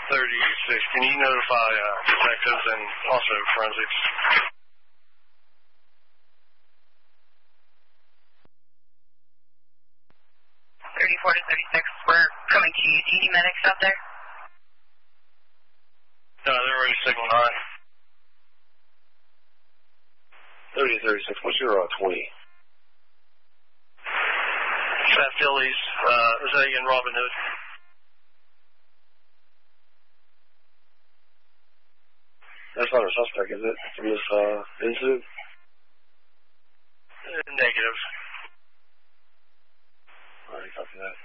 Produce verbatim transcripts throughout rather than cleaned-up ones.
thirty-six, can you notify uh, detectives and also forensics? thirty-four to thirty-six, we're coming to you. Do you need medics out there? No, they're ready to signal nine. thirty to thirty-six, what's your uh, twenty? Fat Phillies, uh, is that in Robin Hood? That's not a suspect, is it, from this uh, incident? Uh, negative. All right, copy that.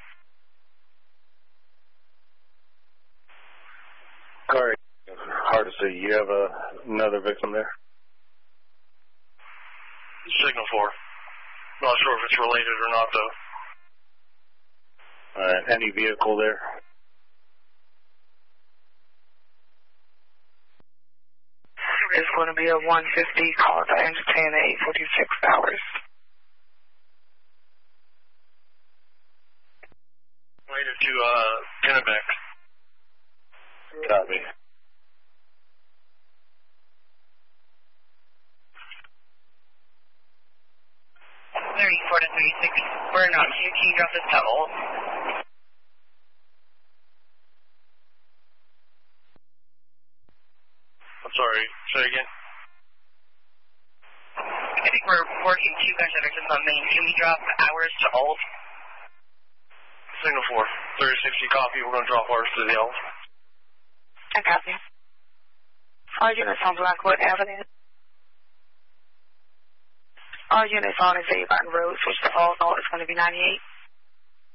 All right, hard to see. You have uh, another victim there? Signal four. Not sure if it's related or not, though. All right, any vehicle there? It's going to be a one fifty call to entertain at eight forty-six hours. Related to uh, Kennebec. Copy. thirty-four to thirty-six, we're not here. Can you drop this double? I'm sorry, say again? I think we're working two gunshot victims on main. Can we drop ours to old? Signal four. thirty sixty copy, we're going to drop ours to the old. I copy. All units on Blackwood Avenue. All units on Xavier Road, switch to all, all is going to be ninety-eight.